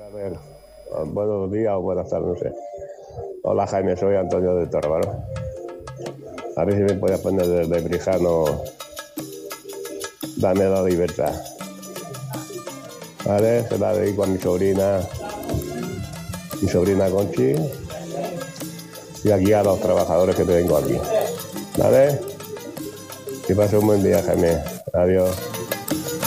A ver, buenos días o buenas tardes, no sé. Hola Jaime, soy Antonio de Torrebano. A ver si me puedes poner desde Brijano, dame la libertad. Vale, se la dedico a mi sobrina Conchi, y aquí a los trabajadores que tengo aquí. ¿Vale? Que pase un buen día, Jaime. Adiós.